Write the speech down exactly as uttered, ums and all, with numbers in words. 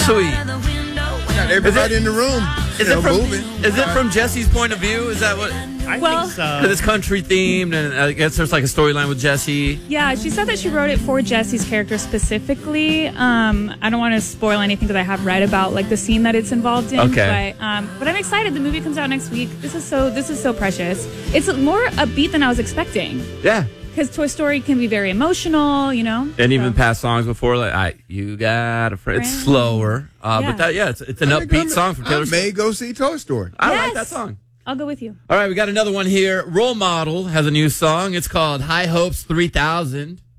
sweet. Got everybody in the room. Is you know, it from moving. Is it from Jesse's point of view? Is that what? I Well- think so. Because it's country themed, and I guess there's like a storyline with Jesse. Yeah, she said that she wrote it for Jesse's character specifically. Um, I don't want to spoil anything because I have read about like the scene that it's involved in. Okay. But um, but I'm excited. The movie comes out next week. This is so this is so precious. It's more upbeat than I was expecting. Yeah. Because Toy Story can be very emotional, you know. And even So- past songs before, like I, you got a friend. It's Friend. slower, uh, Yeah. but that yeah, it's, it's an I think upbeat I'm- song from Taylor I Swift. may go see Toy Story. I like Yes. that song. I'll go with you. All right, we got another one here. Role Model has a new song. It's called High Hopes three thousand.